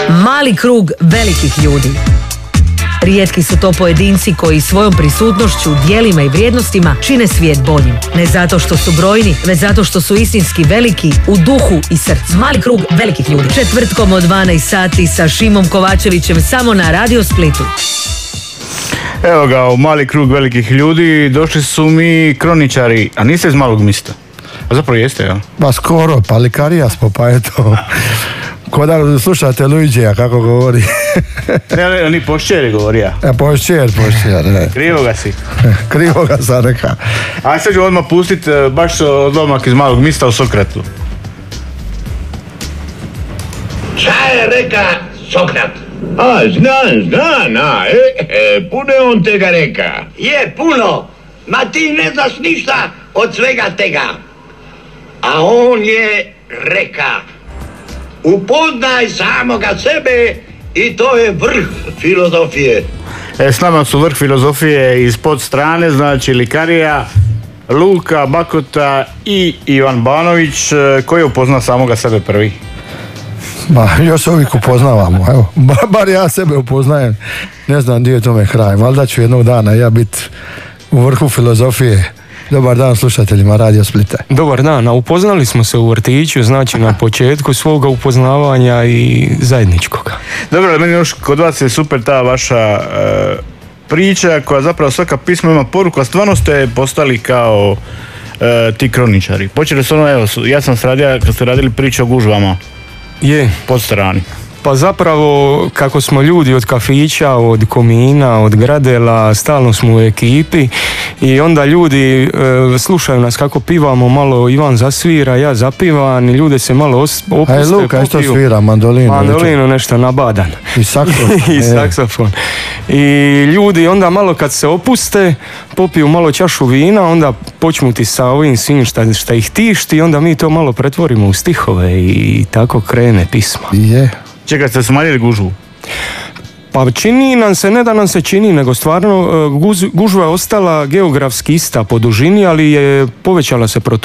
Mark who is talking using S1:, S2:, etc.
S1: Mali krug velikih ljudi. Rijetki su to pojedinci koji svojom prisutnošću, djelima i vrijednostima čine svijet boljim. Ne zato što su brojni, već zato što su istinski veliki u duhu i srcu. Mali krug velikih ljudi. Četvrtkom od 12 sati sa Šimom Kovačevićem samo na Radio Splitu.
S2: Evo ga, u mali krug velikih ljudi došli su mi kroničari, a niste iz malog mista? A zapravo jeste, ja?
S3: Ba skoro, pa likarija smo, pa eto. Koda slušate Luigija kako govori.
S2: Ne, oni pošćeri govorija.
S3: Pošćer, ne.
S2: Krivo ga si.
S3: Krivo ga sam rekao.
S2: A sad ću odmah pustiti baš odlomak iz malog mista o Sokratu.
S4: Šta je reka Sokrat? A, znam, puno je on tega reka.
S5: Je, puno, ma ti ne znaš ništa od svega tega. A on je reka, upoznaj samoga sebe i to je vrh filozofije.
S2: S nama su vrh filozofije iz podstrane, znači likarija, Luka, Bakota i Ivan Banović. Koji je upoznao samoga sebe prvi?
S3: Ba, još se uvijek upoznavamo, evo, bar ja sebe upoznajem, ne znam gdje je tome kraj, valjda ću jednog dana ja biti u vrhu filozofije. Dobar dan slušateljima Radio Splita.
S6: Dobar dan, a upoznali smo se u vrtiću, znači na početku svoga upoznavanja i zajedničkoga.
S2: Dobro, meni još kod vas je super ta vaša priča koja zapravo svaka pisma ima poruku, a stvarno ste postali kao ti kroničari. Počeli su ono, evo, ja sam sradio kad ste radili priču o gužvama.
S6: Je.
S2: Pod strani.
S6: Pa zapravo, kako smo ljudi od kafića, od komina, od gradela, stalno smo u ekipi i onda ljudi slušaju nas kako pivamo, malo Ivan zasvira, ja zapivam i ljude se malo opuste.
S3: A je Luka isto svira, mandolinu.
S6: Mandolinu nešto nabadan.
S3: I saksofon.
S6: I saksofon. I ljudi onda malo kad se opuste, popiju malo čašu vina, onda počmuti sa ovim svim šta ih tišti i onda mi to malo pretvorimo u stihove i tako krene pisma.
S3: Je.
S2: Čekaj, ste smanjili gužvu?
S6: Pa čini nam se, ne da nam se čini, nego stvarno gužva je ostala geografski ista po dužini, ali je povećala se